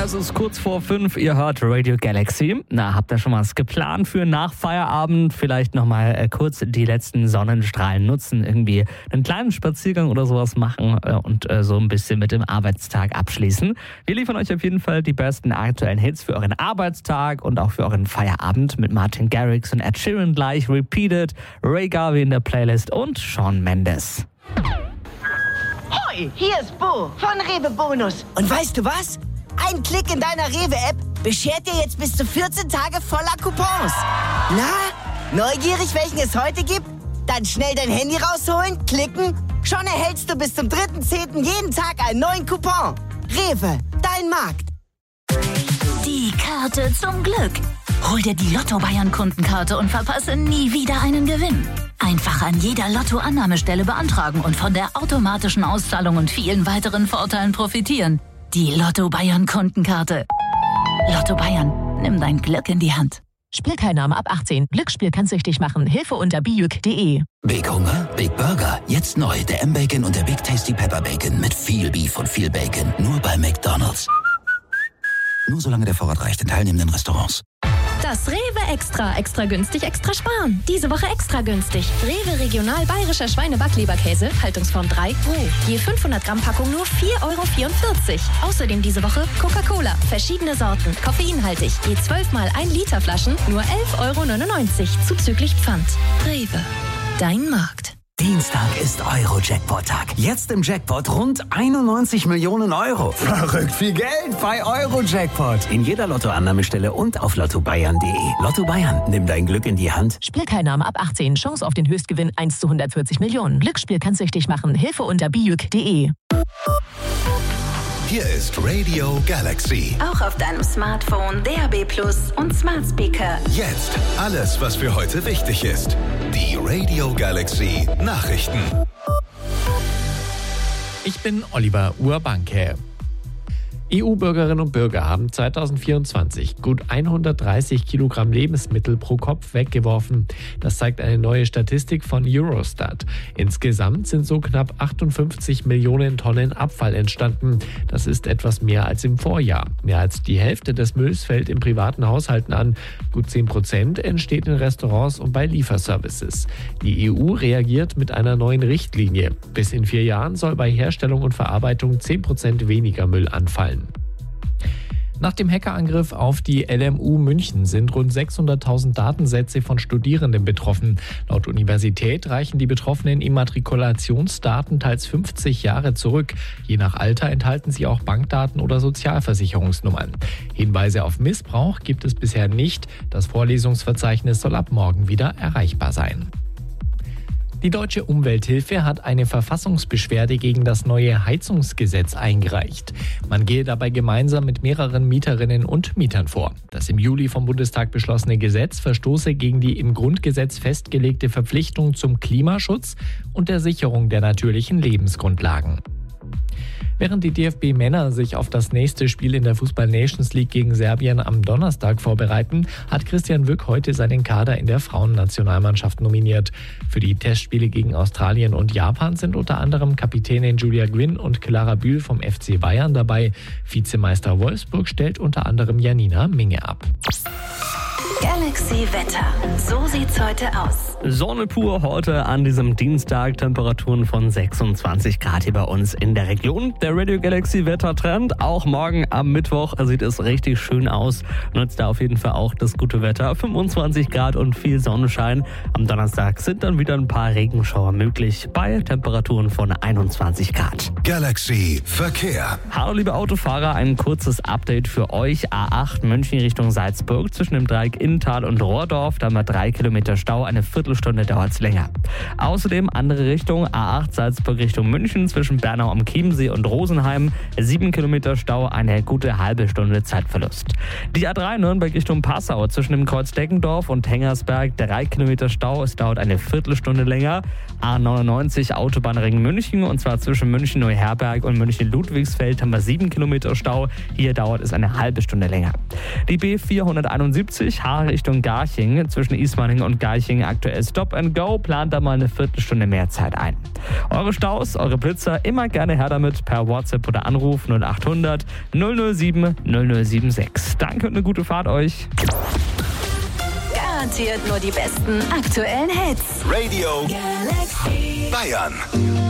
Es ist kurz vor 5, ihr hört Radio Galaxy. Na, habt ihr schon was geplant für nach Feierabend? Vielleicht nochmal kurz die letzten Sonnenstrahlen nutzen, irgendwie einen kleinen Spaziergang oder sowas machen und so ein bisschen mit dem Arbeitstag abschließen. Wir liefern euch auf jeden Fall die besten aktuellen Hits für euren Arbeitstag und auch für euren Feierabend mit Martin Garrix und Ed Sheeran gleich, Repeated, Ray Garvey in der Playlist und Shawn Mendes. Hoi, hier ist Bo von Rewe Bonus. Und weißt du was? Ein Klick in deiner Rewe-App beschert dir jetzt bis zu 14 Tage voller Coupons. Na, neugierig, welchen es heute gibt? Dann schnell dein Handy rausholen, klicken. Schon erhältst du bis zum 3.10. jeden Tag einen neuen Coupon. Rewe, dein Markt. Die Karte zum Glück. Hol dir die Lotto Bayern Kundenkarte und verpasse nie wieder einen Gewinn. Einfach an jeder Lotto-Annahmestelle beantragen und von der automatischen Auszahlung und vielen weiteren Vorteilen profitieren. Die Lotto Bayern Kundenkarte. Lotto Bayern, nimm dein Glück in die Hand. Spielteilnahme ab 18. Glücksspiel kann süchtig machen. Hilfe unter biuk.de. Big Hunger, Big Burger. Jetzt neu der M-Bacon und der Big Tasty Pepper Bacon mit viel Beef und viel Bacon. Nur bei McDonald's. Nur solange der Vorrat reicht in teilnehmenden Restaurants. Das Rewe Extra günstig, extra sparen. Diese Woche extra günstig. Rewe Regional Bayerischer Schweine-Backleberkäse, Haltungsform 3, roh. Je 500 Gramm Packung nur 4,44 €. Außerdem diese Woche Coca-Cola, verschiedene Sorten, koffeinhaltig. Je 12 mal 1 Liter Flaschen, nur 11,99 € zuzüglich Pfand. Rewe, dein Markt. Dienstag ist Euro-Jackpot-Tag. Jetzt im Jackpot rund 91 Millionen €. Verrückt viel Geld bei Euro-Jackpot. In jeder Lottoannahmestelle und auf lottobayern.de. Lotto Bayern, nimm dein Glück in die Hand. Spielteilnahme ab 18. Chance auf den Höchstgewinn 1 zu 140 Millionen. Glücksspiel kann süchtig machen. Hilfe unter biuk.de. Hier ist Radio Galaxy. Auch auf deinem Smartphone, DAB+ und Smart Speaker. Jetzt alles, was für heute wichtig ist. Die Radio Galaxy Nachrichten. Ich bin Oliver Urbanke. EU-Bürgerinnen und Bürger haben 2024 gut 130 Kilogramm Lebensmittel pro Kopf weggeworfen. Das zeigt eine neue Statistik von Eurostat. Insgesamt sind so knapp 58 Millionen Tonnen Abfall entstanden. Das ist etwas mehr als im Vorjahr. Mehr als die Hälfte des Mülls fällt in privaten Haushalten an. Gut 10% entsteht in Restaurants und bei Lieferservices. Die EU reagiert mit einer neuen Richtlinie. Bis in 4 Jahren soll bei Herstellung und Verarbeitung 10% weniger Müll anfallen. Nach dem Hackerangriff auf die LMU München sind rund 600.000 Datensätze von Studierenden betroffen. Laut Universität reichen die betroffenen Immatrikulationsdaten teils 50 Jahre zurück. Je nach Alter enthalten sie auch Bankdaten oder Sozialversicherungsnummern. Hinweise auf Missbrauch gibt es bisher nicht. Das Vorlesungsverzeichnis soll ab morgen wieder erreichbar sein. Die Deutsche Umwelthilfe hat eine Verfassungsbeschwerde gegen das neue Heizungsgesetz eingereicht. Man gehe dabei gemeinsam mit mehreren Mieterinnen und Mietern vor. Das im Juli vom Bundestag beschlossene Gesetz verstoße gegen die im Grundgesetz festgelegte Verpflichtung zum Klimaschutz und der Sicherung der natürlichen Lebensgrundlagen. Während die DFB-Männer sich auf das nächste Spiel in der Fußball-Nations League gegen Serbien am Donnerstag vorbereiten, hat Christian Wück heute seinen Kader in der Frauennationalmannschaft nominiert. Für die Testspiele gegen Australien und Japan sind unter anderem Kapitänin Julia Gwynn und Clara Bühl vom FC Bayern dabei. Vizemeister Wolfsburg stellt unter anderem Janina Minge ab. Galaxy Wetter. So sieht's heute aus. Sonne pur heute an diesem Dienstag. Temperaturen von 26 Grad hier bei uns in der Region. Der Radio Galaxy Wettertrend. Auch morgen am Mittwoch sieht es richtig schön aus. Nutzt da auf jeden Fall auch das gute Wetter. 25 Grad und viel Sonnenschein. Am Donnerstag sind dann wieder ein paar Regenschauer möglich bei Temperaturen von 21 Grad. Galaxy Verkehr. Hallo liebe Autofahrer, ein kurzes Update für euch. A8 München Richtung Salzburg zwischen dem Dreieck Inntal und Rohrdorf. Da haben wir 3 Kilometer Stau, eine Viertelstunde dauert es länger. Außerdem andere Richtung, A8 Salzburg Richtung München zwischen Bernau am Chiemsee und Rosenheim. 7 Kilometer Stau, eine gute halbe Stunde Zeitverlust. Die A3 Nürnberg Richtung Passau zwischen dem Kreuz Deggendorf und Hengersberg. 3 Kilometer Stau, es dauert eine Viertelstunde länger. A99 Autobahnring München und zwar zwischen München-Neuherberg und München-Ludwigsfeld haben wir 7 Kilometer Stau. Hier dauert es eine halbe Stunde länger. Die B471 A Richtung Garching. Zwischen Ismaning und Garching aktuell Stop and Go. Plant da mal eine Viertelstunde mehr Zeit ein. Eure Staus, eure Blitzer, immer gerne her damit per WhatsApp oder Anruf 0800 007 0076. Danke und eine gute Fahrt euch. Garantiert nur die besten aktuellen Hits. Radio Galaxy Bayern.